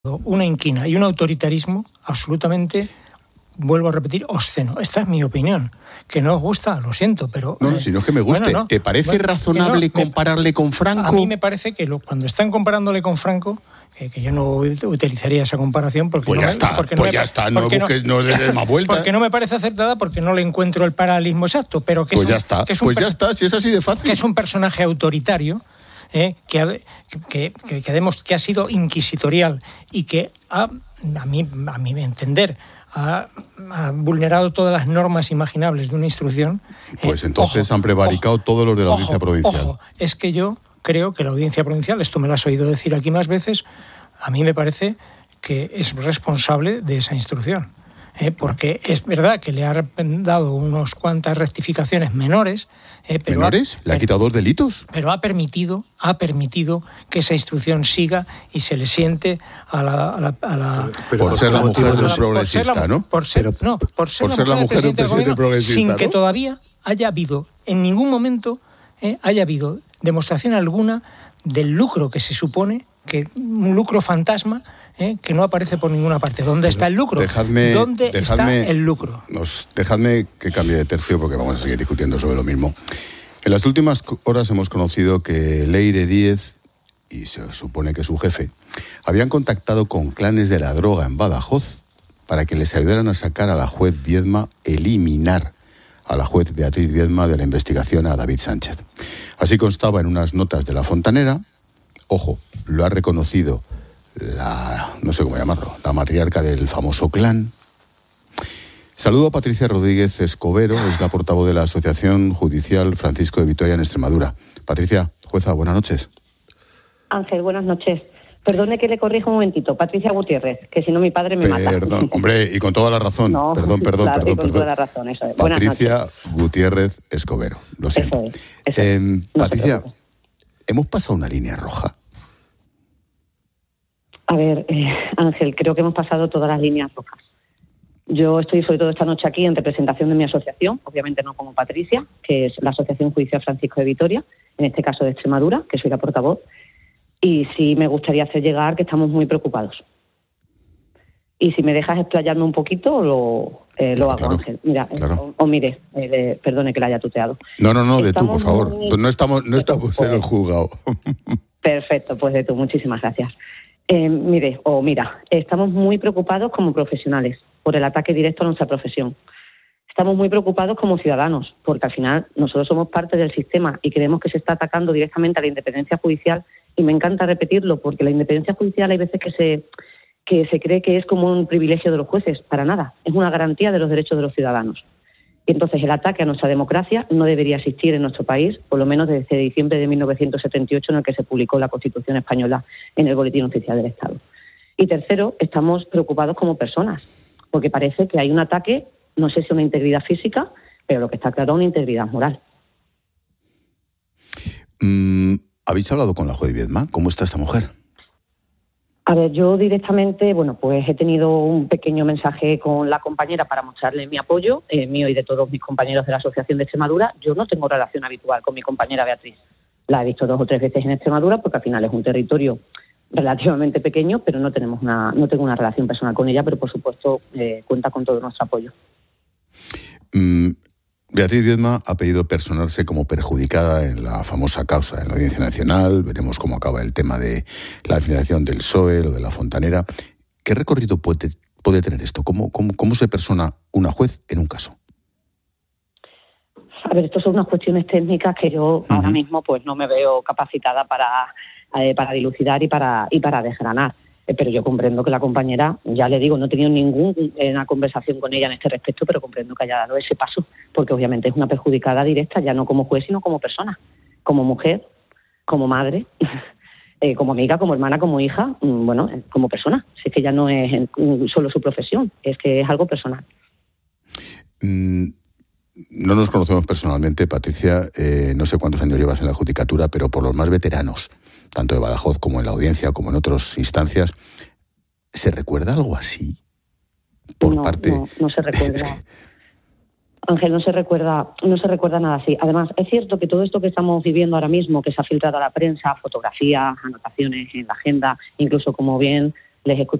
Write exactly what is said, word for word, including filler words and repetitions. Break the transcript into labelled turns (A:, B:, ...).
A: una inquina y un autoritarismo absolutamente, vuelvo a repetir, obsceno. Esta es mi opinión. Que no os gusta, lo siento, pero...
B: No, eh, si no es que me guste. Bueno, no. ¿Te parece bueno, razonable no, compararle me, con Franco?
A: A mí me parece que lo, cuando están comparándole con Franco, que, que yo no utilizaría esa comparación porque
B: pues
A: no
B: ya
A: me,
B: está,
A: porque
B: pues
A: no
B: ya
A: me,
B: está, no busques, no le des más vuelta.
A: Porque no me parece acertada, porque no le encuentro el paralelismo exacto, pero que
B: pues
A: es un,
B: ya está,
A: que es un
B: pues ya está, si es así de fácil.
A: Que es un personaje autoritario, eh, que, ha, que, que, que, demos, que ha sido inquisitorial y que ha, a mí, a mi entender, Ha, ha vulnerado todas las normas imaginables de una instrucción.
B: Pues
A: eh,
B: entonces
A: ojo,
B: han prevaricado
A: ojo,
B: todos los de la
A: ojo,
B: Audiencia Provincial.
A: Ojo, es que yo creo que la Audiencia Provincial, esto me lo has oído decir aquí más veces, a mí me parece que es responsable de esa instrucción. Eh, porque es verdad que le ha dado unas cuantas rectificaciones menores. Eh, pero
B: ¿Menores?
A: Ha,
B: ¿Le ha quitado dos delitos?
A: Pero ha permitido, ha permitido que esa instrucción siga y se le siente a la... A la, a la
B: pero por ser la mujer de un progresista, ¿no?
A: Por ser, no, por ser,
B: por ser la mujer de un presidente progresista,
A: sin
B: ¿no?
A: que todavía haya habido, en ningún momento, eh, haya habido demostración alguna del lucro que se supone, que un lucro fantasma, ¿eh? que no aparece por ninguna parte. ¿Dónde está el lucro?
B: Dejadme,
A: ¿Dónde
B: dejadme,
A: está el lucro?
B: Nos, dejadme que cambie de tercio porque vamos a seguir discutiendo sobre lo mismo. En las últimas horas hemos conocido que Leire Díez, y se supone que su jefe, habían contactado con clanes de la droga en Badajoz para que les ayudaran a sacar a la juez Viedma, eliminar a la juez Beatriz Viedma de la investigación a David Sánchez. Así constaba en unas notas de La Fontanera. Ojo, lo ha reconocido la, no sé cómo llamarlo, la matriarca del famoso clan. Saludo a Patricia Rodríguez Escobero, es la portavoz de la Asociación Judicial Francisco de Vitoria en Extremadura. Patricia, jueza, buenas noches.
C: Ángel, buenas noches. Perdone que le corrija un momentito, Patricia Gutiérrez, que si no mi padre me
B: perdón, mata. Perdón, hombre, y con toda la razón.
C: No,
B: perdón, perdón,
C: claro,
B: perdón,
C: y con
B: perdón.
C: toda la razón, eso es.
B: Patricia Gutiérrez Escobero, lo siento.
C: Eso es, eso
B: eh,
C: no
B: Patricia, ¿hemos pasado una línea roja?
C: A ver, eh, Ángel, creo que hemos pasado todas las líneas rojas. Yo estoy sobre todo esta noche aquí en representación de mi asociación, obviamente no como Patricia, que es la Asociación Judicial Francisco de Vitoria, en este caso de Extremadura, que soy la portavoz, y sí me gustaría hacer llegar que estamos muy preocupados. Y si me dejas explayarme un poquito, lo, eh, lo hago,
B: claro,
C: Ángel. Mira,
B: claro.
C: o, o mire, eh, de, perdone que la haya tuteado.
B: No, no, no, de tú, por
C: Estamos
B: favor.
C: muy...
B: No estamos, no estamos en el juzgado.
C: Perfecto, pues de tú, muchísimas gracias. Eh, mire, o mira, estamos muy preocupados como profesionales por el ataque directo a nuestra profesión. Estamos muy preocupados como ciudadanos, porque al final nosotros somos parte del sistema y creemos que se está atacando directamente a la independencia judicial, y me encanta repetirlo, porque la independencia judicial hay veces que se, que se cree que es como un privilegio de los jueces. Para nada, es una garantía de los derechos de los ciudadanos. Y entonces el ataque a nuestra democracia no debería existir en nuestro país, por lo menos desde diciembre de mil novecientos setenta y ocho, en el que se publicó la Constitución española en el Boletín Oficial del Estado. Y tercero, estamos preocupados como personas, porque parece que hay un ataque, no sé si a una integridad física, pero lo que está claro es una integridad moral.
B: Mm, ¿Habéis hablado con la juez Viedma? ¿Cómo está esta mujer?
C: A ver, yo directamente, bueno, pues he tenido un pequeño mensaje con la compañera para mostrarle mi apoyo, eh, mío y de todos mis compañeros de la Asociación de Extremadura. Yo no tengo relación habitual con mi compañera Beatriz. La he visto dos o tres veces en Extremadura porque al final es un territorio relativamente pequeño, pero no tenemos una, no tengo una relación personal con ella, pero por supuesto eh, cuenta con todo nuestro apoyo.
B: Mm, Beatriz Viedma ha pedido personarse como perjudicada en la famosa causa en la Audiencia Nacional. Veremos cómo acaba el tema de la financiación del P S O E, lo de la Fontanera. ¿Qué recorrido puede, puede tener esto? ¿Cómo, cómo, ¿Cómo se persona una juez en un caso?
C: A ver, estas son unas cuestiones técnicas que yo uh-huh. ahora mismo pues no me veo capacitada para, eh, para dilucidar y para, y para desgranar. Eh, pero yo comprendo que la compañera, ya le digo, no he tenido ninguna conversación con ella en este respecto, pero comprendo que haya dado ese paso, porque obviamente es una perjudicada directa, ya no como juez, sino como persona, como mujer, como madre, eh, como amiga, como hermana, como hija, bueno, como persona. Si es que ya no es solo su profesión, es que es algo personal.
B: Mm. No nos conocemos personalmente, Patricia, eh, no sé cuántos años llevas en la judicatura, pero por los más veteranos, tanto de Badajoz como en la audiencia, como en otras instancias, ¿se recuerda algo así? Por
C: no,
B: parte...
C: no, no se recuerda. Ángel, no se recuerda, no se recuerda nada así. Además, es cierto que todo esto que estamos viviendo ahora mismo, que se ha filtrado a la prensa, fotografías, anotaciones en la agenda, incluso como bien les escucho